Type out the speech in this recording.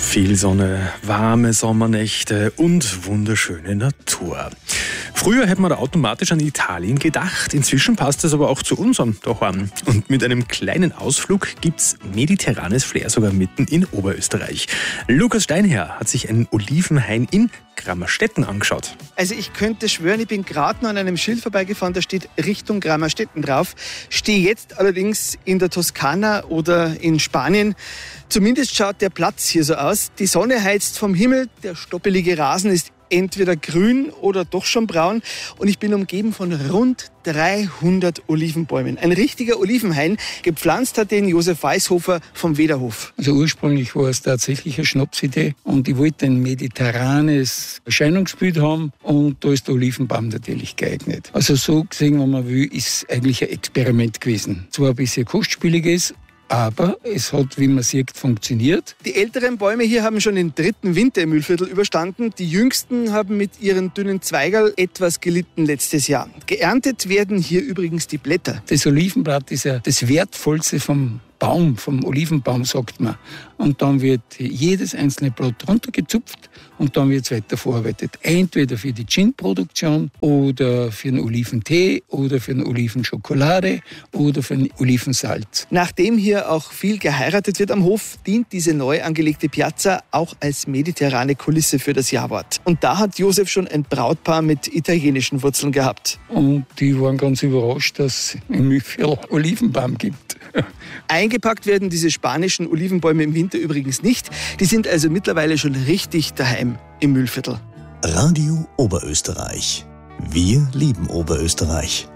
Viel Sonne, warme Sommernächte und wunderschöne Natur. Früher hätte man da automatisch an Italien gedacht, inzwischen passt es aber auch zu unserem daheim. Und mit einem kleinen Ausflug gibt's mediterranes Flair sogar mitten in Oberösterreich. Lukas Steinherr hat sich einen Olivenhain in Grammerstetten angeschaut. Also ich könnte schwören, ich bin gerade noch an einem Schild vorbeigefahren, da steht Richtung Grammerstetten drauf. Stehe jetzt allerdings in der Toskana oder in Spanien. Zumindest schaut der Platz hier so aus. Die Sonne heizt vom Himmel, der stoppelige Rasen ist entweder grün oder doch schon braun und ich bin umgeben von rund 300 Olivenbäumen. Ein richtiger Olivenhain. Gepflanzt hat den Josef Weishofer vom Wederhof. Also ursprünglich war es tatsächlich eine Schnapsidee und ich wollte ein mediterranes Erscheinungsbild haben und da ist der Olivenbaum natürlich geeignet. Also so gesehen, wenn man will, ist eigentlich ein Experiment gewesen. Zwar ein bisschen kostspieliges, aber es hat, wie man sieht, funktioniert. Die älteren Bäume hier haben schon den 3. Winter im Mühlviertel überstanden. Die jüngsten haben mit ihren dünnen Zweigerl etwas gelitten letztes Jahr. Geerntet werden hier übrigens die Blätter. Das Olivenblatt ist ja das Wertvollste vom Baum, vom Olivenbaum, sagt man. Und dann wird jedes einzelne Blatt runtergezupft und dann wird es weiter verarbeitet. Entweder für die Gin-Produktion oder für den Oliventee oder für den Olivenschokolade oder für den Olivensalz. Nachdem hier auch viel geheiratet wird am Hof, dient diese neu angelegte Piazza auch als mediterrane Kulisse für das Jawort. Und da hat Josef schon ein Brautpaar mit italienischen Wurzeln gehabt. Und die waren ganz überrascht, dass es im Mühlviertel Olivenbaum gibt. Eingepackt werden diese spanischen Olivenbäume im Winter übrigens nicht. Die sind also mittlerweile schon richtig daheim im Mühlviertel. Radio Oberösterreich. Wir lieben Oberösterreich.